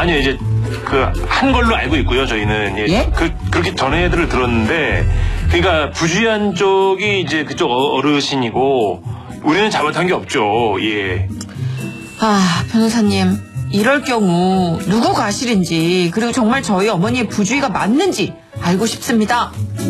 아니요, 이제 한 걸로 알고 있고요. 저희는 예? 그렇게 전해들을 들었는데, 그러니까 부주의한 쪽이 이제 그쪽 어르신이고 우리는 잘못한 게 없죠. 예. 아, 변호사님, 이럴 경우 누구 과실인지 그리고 정말 저희 어머니의 부주의가 맞는지 알고 싶습니다.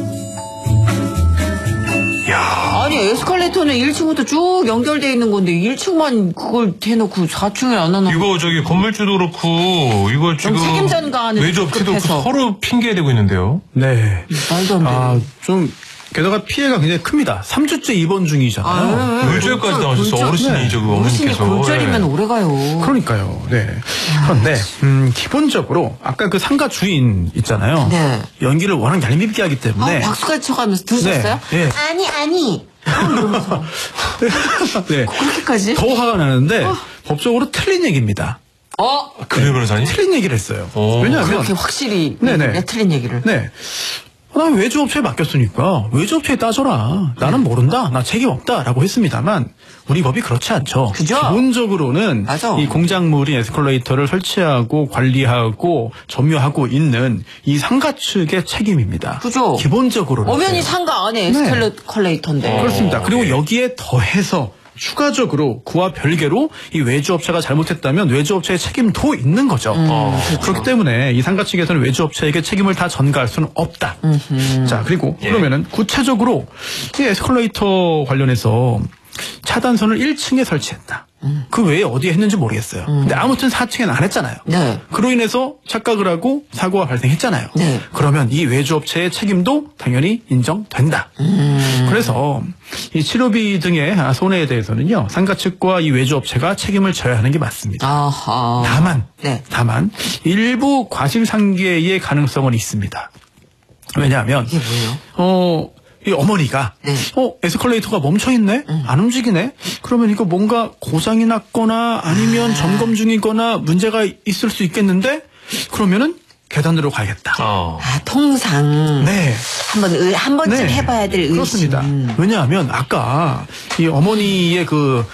야. 아니, 에스컬레이터는 1층부터 쭉 연결돼 있는 건데 1층만 그걸 대놓고 4층에 안 하나? 이거 저기 건물주도 그렇고 이거 지금 책임전가하는 외주업체도 서로 핑계대고 있는데요. 네. 말도 안 돼. 아, 좀 게다가 피해가 굉장히 큽니다. 3주째 입원 중이잖아요. 골절까지 당하셨어. 어르신이 네. 저거 어르신이 어머니께서. 골절이면 오래가요. 그러니까요. 네. 그런데 기본적으로 아까 그 상가 주인 있잖아요. 네. 연기를 워낙 얄밉게 하기 때문에 박수까지 쳐가면서 들으셨어요? 네. 네. 아니. 이러면서. 네. 그렇게까지? 더 화가 나는데 법적으로 틀린 얘기입니다. 그래 변호사님? 틀린 얘기를 했어요. 왜냐하면 왜냐하면 그렇게 확실히 네네. 틀린 얘기를. 네. 나 외주업체에 맡겼으니까 외주업체에 따져라. 나는 모른다. 나 책임 없다라고 했습니다만 우리 법이 그렇지 않죠. 그죠? 기본적으로는 맞아. 이 공작물인 에스컬레이터를 설치하고 관리하고 점유하고 있는 이 상가 측의 책임입니다. 그죠? 기본적으로는. 엄연히 상가 안에 에스컬레이터인데. 그렇습니다. 그리고 여기에 더해서 추가적으로 그와 별개로 이 외주업체가 잘못했다면 외주업체의 책임도 있는 거죠. 그렇죠. 그렇기 때문에 이 상가 측에서는 외주업체에게 책임을 다 전가할 수는 없다. 자, 그리고 그러면은 구체적으로 이 에스컬레이터 관련해서 차단선을 1층에 설치했다. 그 외에 어디에 했는지 모르겠어요. 근데 아무튼 4층에는 안 했잖아요. 네. 그로 인해서 착각을 하고 사고가 발생했잖아요. 네. 그러면 이 외주업체의 책임도 당연히 인정된다. 그래서 이 치료비 등의 손해에 대해서는요, 상가 측과 이 외주업체가 책임을 져야 하는 게 맞습니다. 아하. 다만 일부 과실상계의 가능성은 있습니다. 왜냐하면 이게 뭐예요? 이 어머니가 네. 에스컬레이터가 멈춰있네? 안 움직이네? 그러면 이거 뭔가 고장이 났거나 아니면 점검 중이거나 문제가 있을 수 있겠는데? 그러면은 계단으로 가야겠다. 통상. 네. 한 번쯤 해봐야 될 의심. 그렇습니다. 왜냐하면 아까 이 어머니의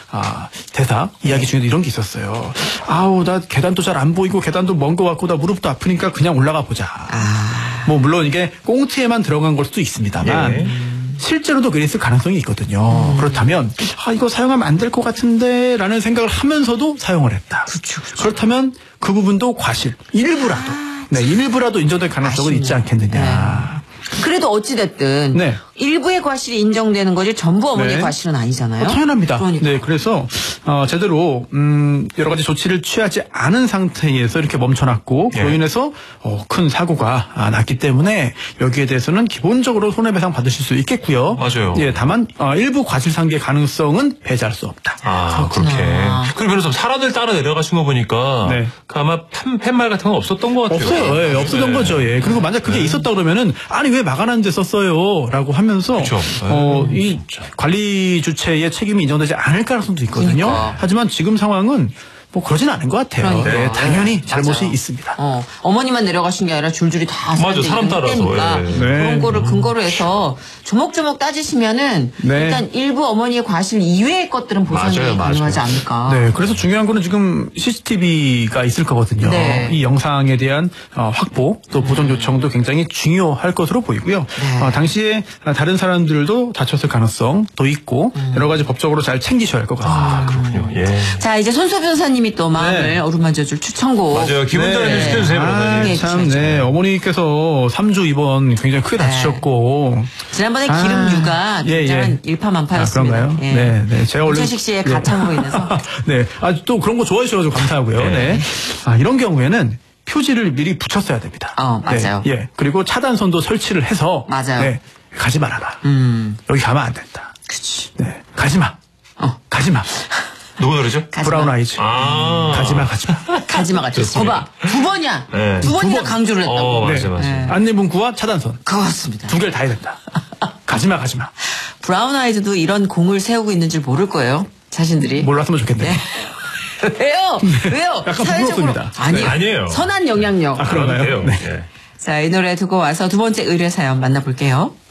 대사 이야기 중에도 이런 게 있었어요. 아우, 나 계단도 잘 안 보이고 계단도 먼 것 같고 나 무릎도 아프니까 그냥 올라가 보자. 뭐 물론 이게 꽁트에만 들어간 걸 수도 있습니다만 실제로도 그랬을 가능성이 있거든요. 그렇다면 이거 사용하면 안 될 것 같은데 라는 생각을 하면서도 사용을 했다. 그쵸. 그렇다면 그 부분도 과실 일부라도 인정될 가능성은 있지 않겠느냐. 그래도 어찌됐든 네. 일부의 과실이 인정되는 거지 전부 어머니의 네. 과실은 아니잖아요. 당연합니다. 그러니까. 네, 그래서 제대로 여러 가지 조치를 취하지 않은 상태에서 이렇게 멈춰놨고 그로 인해서 큰 사고가 났기 때문에 여기에 대해서는 기본적으로 손해배상 받으실 수 있겠고요. 맞아요. 예, 다만 일부 과실상계 가능성은 배제할 수 없다. 그렇게. 그리고 변호사님 사람들 따라 내려가신 거 보니까 네. 아마 팻말 같은 건 없었던 것 같아요. 없어요. 예, 없었던 거죠. 예. 그리고 만약 그게 있었다 그러면은 아니 왜 막아놨는 데 썼어요?라고 하면서 그렇죠. 이 관리 주체의 책임이 인정되지 않을 가능성도 있거든요. 그러니까. 하지만 지금 상황은 뭐 그러진 않은 것 같아요. 그러니까. 네, 당연히 잘못이 맞아요. 있습니다. 어머니만 내려가신 게 아니라 줄줄이 다 맞아, 사람 따라서. 때니까 예. 그런 거를 근거로 해서 조목조목 따지시면은 네. 일단 일부 어머니의 과실 이외의 것들은 보상이 맞아요. 가능하지 않을까. 네, 그래서 중요한 거는 지금 CCTV가 있을 거거든요. 네. 이 영상에 대한 확보 또 보정 요청도 굉장히 중요할 것으로 보이고요. 네. 당시에 다른 사람들도 다쳤을 가능성도 있고 여러 가지 법적으로 잘 챙기셔야 할 것 같습니다. 그렇군요. 예. 자, 이제 손소 변호사님이 또 마음을 네. 어루만져줄 추천곡. 맞아요. 기분 전환 좀 시켜주세요, 변호사님. 참, 네. 어머니께서 3주 입원 굉장히 크게 다치셨고. 지난번에 기름류가 굉장한 일파만파였습니다. 그런가요? 예. 네. 제가 원래. 최식 씨의 가창으로 인해서. 네. 또 그런 거 좋아해 주셔가지고 감사하고요. 네. 이런 경우에는 표지를 미리 붙였어야 됩니다. 맞아요. 네. 예. 그리고 차단선도 설치를 해서. 맞아요. 네. 가지 말아라. 여기 가면 안 된다. 그치. 네. 가지 마. 가지 마. 누구 노래죠? 브라운 아이즈. 가지마. 가지마가 거봐. 두 번이야. 네. 두 번이나 강조를 했다고. 맞아요. 안내문구와 차단선. 그렇습니다. 두 개를 다 해야 된다. 가지마. 브라운 아이즈도 이런 공을 세우고 있는 줄 모를 거예요. 자신들이. 몰랐으면 좋겠네요. 왜요? 왜요? 약간 사회적으로. 부끄럽습니다. 아니에요. 선한 영향력. 그런가요? 네. 자, 이 노래 듣고 와서 두 번째 의뢰 사연 만나볼게요.